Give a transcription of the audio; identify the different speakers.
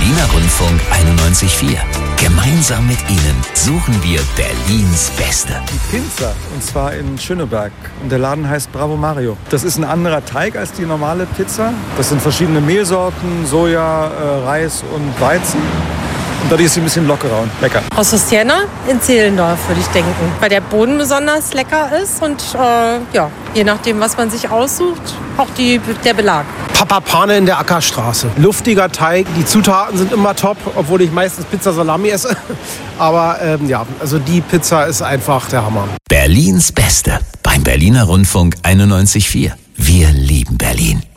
Speaker 1: Berliner Rundfunk 91.4. Gemeinsam mit Ihnen suchen wir Berlins Beste.
Speaker 2: Die Pinzer, und zwar in Schöneberg. Und der Laden heißt Bravo Mario. Das ist ein anderer Teig als die normale Pizza. Das sind verschiedene Mehlsorten, Soja, Reis und Weizen. Und dadurch ist sie ein bisschen lockerer und lecker.
Speaker 3: Aus Siena in Zehlendorf, würde ich denken. Weil der Boden besonders lecker ist und je nachdem, was man sich aussucht, auch der Belag.
Speaker 4: Papa Pane in der Ackerstraße. Luftiger Teig, die Zutaten sind immer top, obwohl ich meistens Pizza Salami esse. Aber also die Pizza ist einfach der Hammer.
Speaker 1: Berlins Beste beim Berliner Rundfunk 91.4. Wir lieben Berlin.